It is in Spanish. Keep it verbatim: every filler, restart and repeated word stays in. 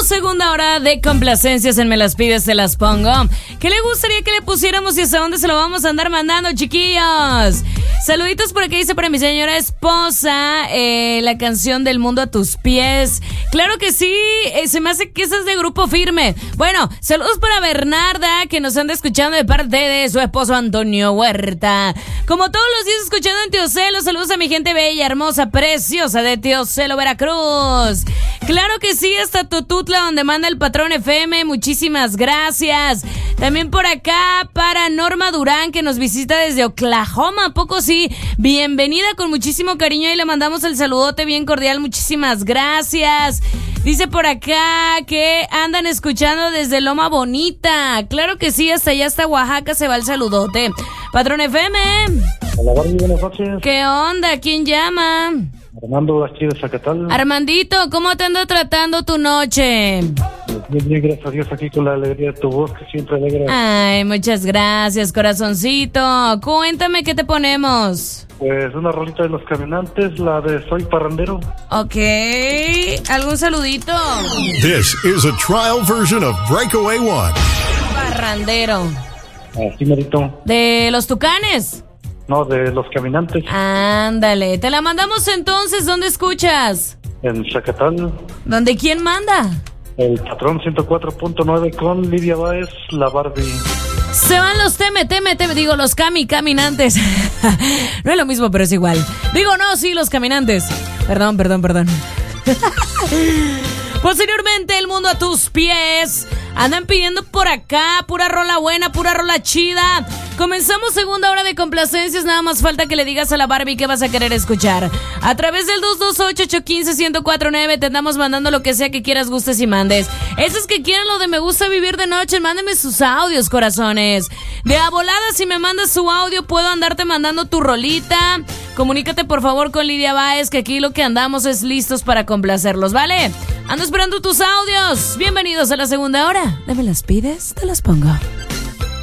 Comenzamos segunda hora de complacencias en Me las pides, te las pongo. ¿Qué le gustaría que le pusiéramos y hasta dónde se lo vamos a andar mandando, chiquillos? Saluditos por aquí, dice para mi señora esposa, eh, la canción del mundo a tus pies. Claro que sí, eh, se me hace que esa es de Grupo Firme. Bueno, saludos para Bernarda, que nos anda escuchando de parte de su esposo Antonio Huerta. Como todos los días escuchando en Teocelo, saludos a mi gente bella, hermosa, preciosa de Teocelo, Veracruz. Claro que sí, hasta Totutla, donde manda el patrón F M, muchísimas gracias. También por acá para Norma Durán, que nos visita desde Oklahoma, ¿a poco sí? Bienvenida con muchísimo cariño y le mandamos el saludote bien cordial, muchísimas gracias. Dice por acá que andan escuchando desde Loma Bonita. Claro que sí, hasta allá, hasta Oaxaca se va el saludote. Patrón F M. Hola, Barbie, buenas noches. ¿Qué onda? ¿Quién llama? Armando, aquí de Zacatal. Armandito, ¿cómo te anda tratando tu noche? Bien, bien, gracias a Dios, aquí con la alegría de tu voz, que siempre alegra. Ay, muchas gracias, corazoncito. Cuéntame, ¿qué te ponemos? Pues una rolita de Los Caminantes, la de Soy Parrandero. Ok, ¿algún saludito? This is a trial version of Breakaway One. Parrandero. Así, merito. ¿De los Tucanes? No, de Los Caminantes. Ándale, te la mandamos entonces. ¿Dónde escuchas? En Zacatal. ¿Dónde quién manda? El patrón ciento cuatro punto nueve con Lidia Báez, la Barbie. Se van los teme, teme, teme, digo, los cami, caminantes. No es lo mismo, pero es igual. Digo, no, sí, los caminantes. Perdón, perdón, perdón. Posteriormente, el mundo a tus pies. Andan pidiendo por acá, pura rola buena, pura rola chida. Comenzamos segunda hora de complacencias, nada más falta que le digas a la Barbie qué vas a querer escuchar. A través del dos dos ocho, ocho uno cinco, uno cuatro nueve te andamos mandando lo que sea que quieras, gustes y mandes. Esos que quieran lo de me gusta vivir de noche, mándenme sus audios, corazones. De a volada, si me mandas su audio, puedo andarte mandando tu rolita. Comunícate por favor con Lidia Báez, que aquí lo que andamos es listos para complacerlos, ¿vale? Ando esperando tus audios. Bienvenidos a la segunda hora de Me las pides, te las pongo.